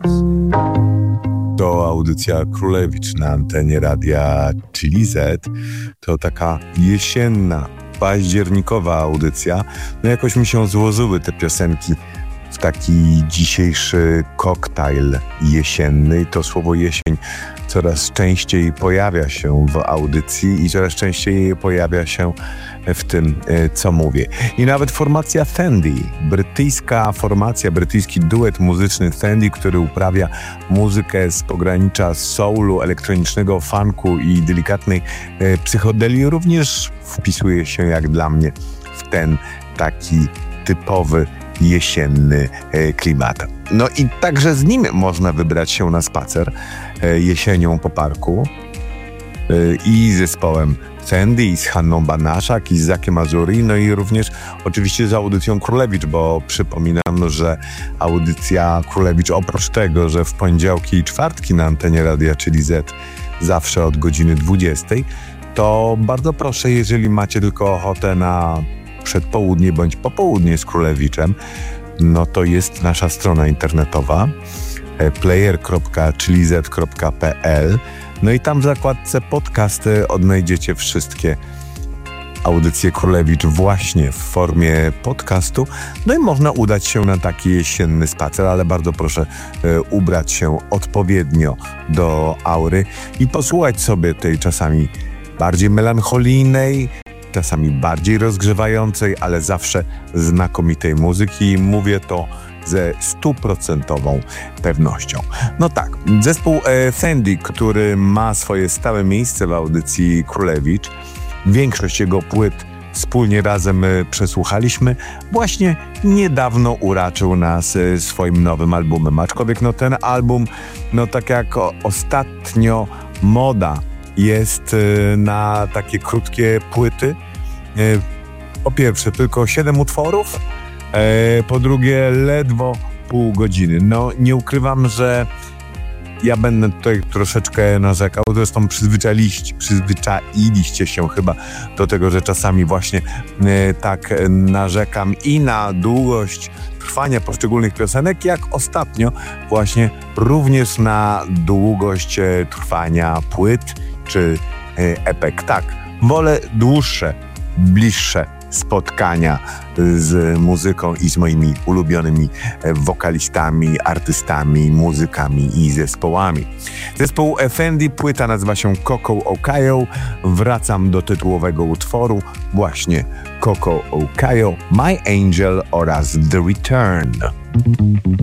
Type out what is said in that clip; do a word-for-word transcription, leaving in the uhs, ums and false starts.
To audycja Królewicz na antenie radia Chili Z. To taka jesienna, październikowa audycja. No jakoś mi się złożyły te piosenki w taki dzisiejszy koktajl jesienny. To słowo jesień coraz częściej pojawia się w audycji i coraz częściej pojawia się w tym, co mówię. I nawet formacja Fendi, brytyjska formacja, brytyjski duet muzyczny Fendi, który uprawia muzykę z pogranicza soulu, elektronicznego funku i delikatnej e, psychodelii, również wpisuje się jak dla mnie w ten taki typowy jesienny e, klimat. No i także z nim można wybrać się na spacer e, jesienią po parku e, i zespołem Fendi, i z Hanną Banaszak, i z Zakiem Azuri, no i również oczywiście z audycją Królewicz, bo przypominam, że audycja Królewicz oprócz tego, że w poniedziałki i czwartki na antenie radia Chili Z zawsze od godziny dwudziestej, to bardzo proszę, jeżeli macie tylko ochotę na przedpołudnie bądź popołudnie z Królewiczem, no to jest nasza strona internetowa player kropka chilizet kropka p l. No i tam w zakładce podcasty odnajdziecie wszystkie audycje Królewicz właśnie w formie podcastu. No i można udać się na taki jesienny spacer, ale bardzo proszę e, ubrać się odpowiednio do aury i posłuchać sobie tej czasami bardziej melancholijnej, czasami bardziej rozgrzewającej, ale zawsze znakomitej muzyki. Mówię to ze stuprocentową pewnością. No tak, zespół e, Fendi, który ma swoje stałe miejsce w audycji Królewicz, większość jego płyt wspólnie razem e, przesłuchaliśmy, właśnie niedawno uraczył nas e, swoim nowym albumem, aczkolwiek no ten album, no tak jak o, ostatnio moda jest e, na takie krótkie płyty, e, po pierwsze tylko siedem utworów, E, po drugie ledwo pół godziny. No nie ukrywam, że ja będę tutaj troszeczkę narzekał, zresztą przyzwyczailiście, przyzwyczailiście się chyba do tego, że czasami właśnie e, tak narzekam i na długość trwania poszczególnych piosenek, jak ostatnio właśnie również na długość e, trwania płyt czy e, epek. Tak, wolę dłuższe, bliższe spotkania z muzyką i z moimi ulubionymi wokalistami, artystami, muzykami i zespołami. Zespół Fendi, płyta nazywa się Coco Okayo. Wracam do tytułowego utworu, właśnie Coco Okayo, My Angel oraz The Return.